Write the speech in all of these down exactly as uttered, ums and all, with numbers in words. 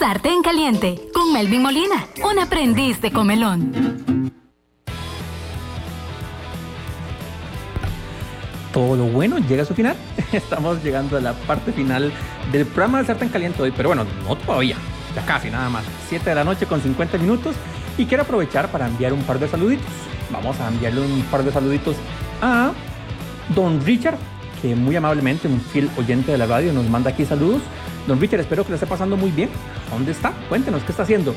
Sartén Caliente con Melvin Molina, un aprendiz de comelón. Todo lo bueno llega a su final. Estamos llegando a la parte final del programa de Sartén Caliente hoy, pero bueno, no todavía, ya casi nada más. siete de la noche con cincuenta minutos y quiero aprovechar para enviar un par de saluditos. Vamos a enviarle un par de saluditos a Don Richard, que muy amablemente, un fiel oyente de la radio, nos manda aquí saludos. Don Richard, espero que le esté pasando muy bien. ¿Dónde está? Cuéntenos, ¿qué está haciendo?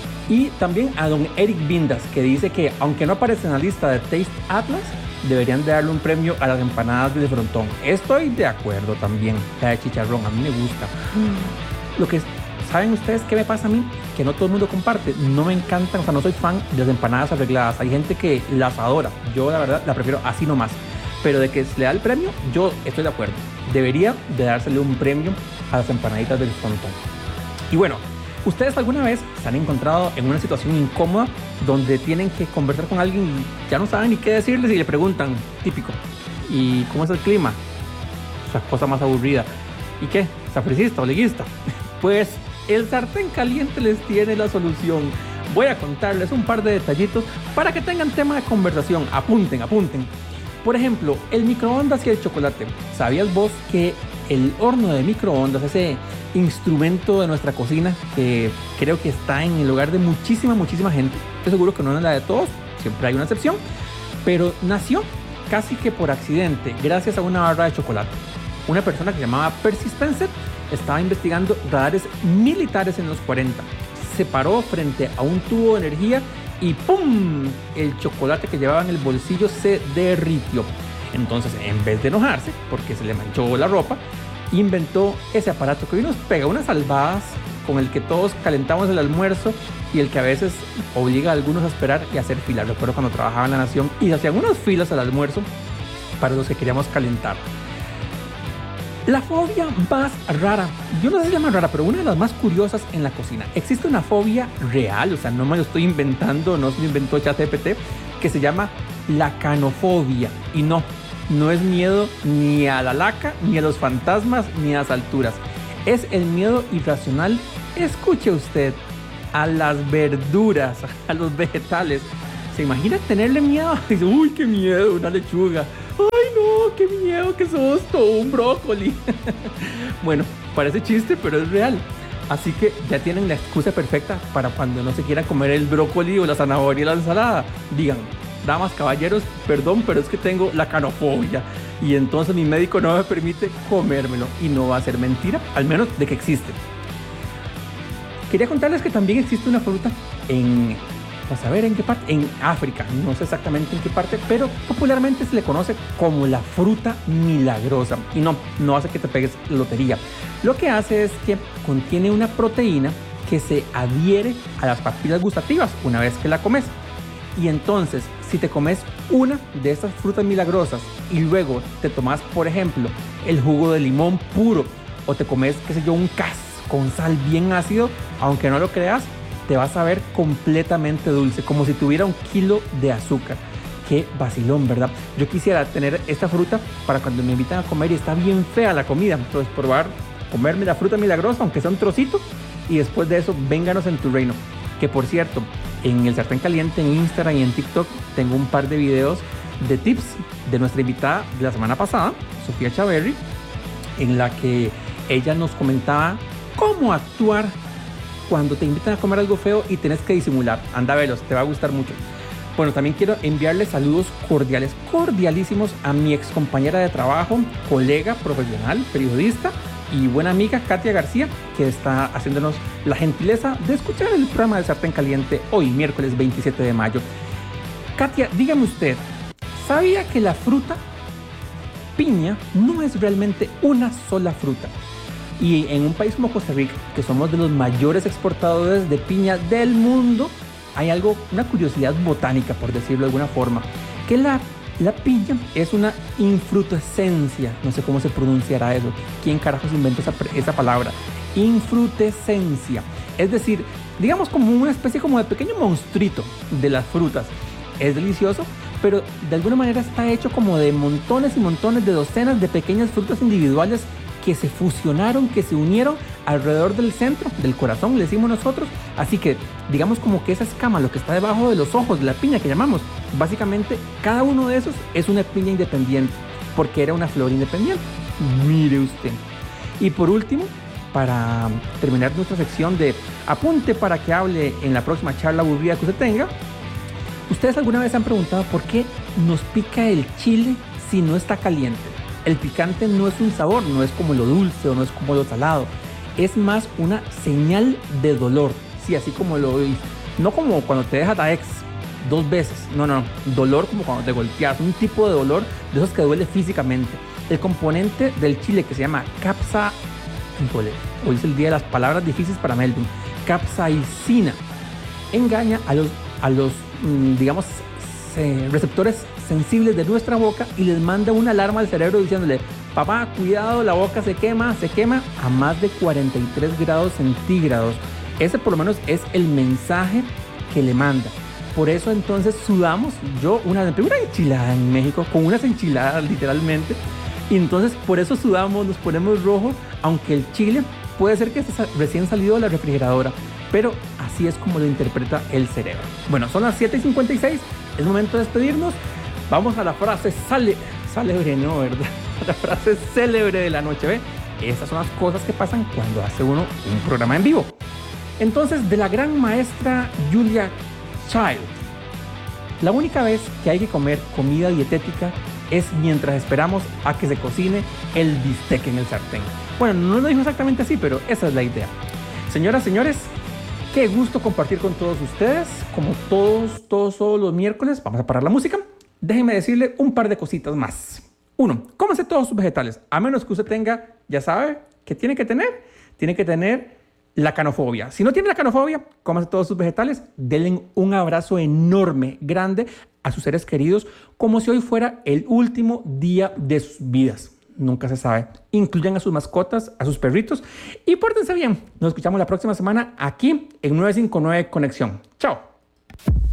Y también a don Eric Vindas, que dice que aunque no aparece en la lista de Taste Atlas, deberían de darle un premio a las empanadas de frontón. Estoy de acuerdo también. La de chicharrón, a mí me gusta. Mm. Lo que, ¿saben ustedes qué me pasa a mí? Que no todo el mundo comparte. No me encantan, o sea, no soy fan de las empanadas arregladas. Hay gente que las adora. Yo, la verdad, la prefiero así nomás. Pero de que se le da el premio, yo estoy de acuerdo. Debería de dársele un premio a las empanaditas del frontón. Y bueno, ¿ustedes alguna vez se han encontrado en una situación incómoda donde tienen que conversar con alguien y ya no saben ni qué decirles y le preguntan, típico, ¿y cómo es el clima? Esa cosa más aburrida. ¿Y qué? ¿Sapricista o liguista? Pues el Sartén Caliente les tiene la solución. Voy a contarles un par de detallitos para que tengan tema de conversación. Apunten, apunten. Por ejemplo, el microondas y el chocolate. ¿Sabías vos que el horno de microondas, ese instrumento de nuestra cocina que creo que está en el hogar de muchísima, muchísima gente, estoy seguro que no es la de todos, siempre hay una excepción, pero nació casi que por accidente gracias a una barra de chocolate? Una persona que se llamaba Percy Spencer estaba investigando radares militares en los cuarenta. Se paró frente a un tubo de energía y ¡pum! El chocolate que llevaba en el bolsillo se derritió. Entonces, en vez de enojarse porque se le manchó la ropa, inventó ese aparato que hoy nos pega unas salvadas, con el que todos calentamos el almuerzo y el que a veces obliga a algunos a esperar y a hacer filas. Recuerdo cuando trabajaba en La Nación y hacían unas filas al almuerzo para los que queríamos calentar. La fobia más rara, yo no sé si se llama rara, pero una de las más curiosas en la cocina. Existe una fobia real, o sea, no me lo estoy inventando, no se lo inventó ChatGPT, que se llama la canofobia. Y no, no es miedo ni a la laca, ni a los fantasmas, ni a las alturas. Es el miedo irracional, escuche usted, a las verduras, a los vegetales. ¿Se imagina tenerle miedo? Dice, uy, qué miedo, una lechuga. ¡Ay, no! ¡Qué miedo! ¡Qué susto! ¡Un brócoli! Bueno, parece chiste, pero es real. Así que ya tienen la excusa perfecta para cuando no se quiera comer el brócoli o la zanahoria y la ensalada. Digan, damas, caballeros, perdón, pero es que tengo la canofobia. Y entonces mi médico no me permite comérmelo. Y no va a ser mentira, al menos de que existe. Quería contarles que también existe una fruta en... Pues a ver en qué parte, en África, no sé exactamente en qué parte, pero popularmente se le conoce como la fruta milagrosa. Y no, no hace que te pegues lotería. Lo que hace es que contiene una proteína que se adhiere a las papilas gustativas una vez que la comes. Y entonces, si te comes una de estas frutas milagrosas y luego te tomas, por ejemplo, el jugo de limón puro o te comes, qué sé yo, un cas con sal bien ácido, aunque no lo creas, te vas a ver completamente dulce, como si tuviera un kilo de azúcar. Qué vacilón, ¿verdad? Yo quisiera tener esta fruta para cuando me invitan a comer y está bien fea la comida. Entonces, probar, comerme la fruta milagrosa, aunque sea un trocito, y después de eso, vénganos en tu reino. Que por cierto, en el Sartén Caliente, en Instagram y en TikTok, tengo un par de videos de tips de nuestra invitada de la semana pasada, Sofía Chaverri, en la que ella nos comentaba cómo actuar cuando te invitan a comer algo feo y tenés que disimular. Anda a verlos, te va a gustar mucho. Bueno, también quiero enviarles saludos cordiales, cordialísimos a mi ex compañera de trabajo, colega profesional, periodista y buena amiga Katia García, que está haciéndonos la gentileza de escuchar el programa de Sartén Caliente hoy, miércoles veintisiete de mayo. Katia, dígame usted, ¿sabía que la fruta piña no es realmente una sola fruta? Y en un país como Costa Rica, que somos de los mayores exportadores de piña del mundo, hay algo, una curiosidad botánica, por decirlo de alguna forma, que la, la piña es una infrutescencia. No sé cómo se pronunciará eso. ¿Quién carajos inventó esa, esa palabra? Infrutescencia. Es decir, digamos como una especie como de pequeño monstruito de las frutas. Es delicioso, pero de alguna manera está hecho como de montones y montones de docenas de pequeñas frutas individuales que se fusionaron, que se unieron alrededor del centro, del corazón, le decimos nosotros. Así que digamos como que esa escama, lo que está debajo de los ojos, de la piña que llamamos, básicamente cada uno de esos es una piña independiente, porque era una flor independiente. Mire usted. Y por último, para terminar nuestra sección de apunte para que hable en la próxima charla aburrida que usted tenga, ¿ustedes alguna vez han preguntado por qué nos pica el chile si no está caliente? El picante no es un sabor, no es como lo dulce o no es como lo salado. Es más una señal de dolor. Sí, así como lo oís. No como cuando te dejas a ex dos veces. No, no, no. Dolor como cuando te golpeas. Un tipo de dolor de esos que duele físicamente. El componente del chile que se llama capsa... Hoy es el día de las palabras difíciles para Melvin. Capsaicina. Engaña a los, a los digamos, receptores sensibles de nuestra boca y les manda una alarma al cerebro diciéndole: papá, cuidado, la boca se quema, se quema a más de cuarenta y tres grados centígrados. Ese por lo menos es el mensaje que le manda. Por eso entonces sudamos. Yo una, una enchilada en México, con unas enchiladas literalmente, y entonces por eso sudamos, nos ponemos rojos, aunque el chile puede ser que esté recién salido de la refrigeradora, pero así es como lo interpreta el cerebro. Bueno, son las siete y cincuenta y seis, es momento de despedirnos. Vamos a la frase sale, célebre, ¿no? ¿Verdad? La frase célebre de la noche, ¿ve? Esas son las cosas que pasan cuando hace uno un programa en vivo. Entonces, de la gran maestra Julia Child: la única vez que hay que comer comida dietética es mientras esperamos a que se cocine el bistec en el sartén. Bueno, no lo dijo exactamente así, pero esa es la idea. Señoras, señores, qué gusto compartir con todos ustedes. Como todos, todos, todos los miércoles, vamos a parar la música. Déjenme decirle un par de cositas más. Uno, cómase todos sus vegetales, a menos que usted tenga, ya sabe, ¿qué tiene que tener? Tiene que tener la canofobia. Si no tiene la canofobia, cómase todos sus vegetales, denle un abrazo enorme, grande a sus seres queridos, como si hoy fuera el último día de sus vidas. Nunca se sabe. Incluyan a sus mascotas, a sus perritos, y pórtense bien. Nos escuchamos la próxima semana aquí en nueve cinco nueve Conexión. Chao.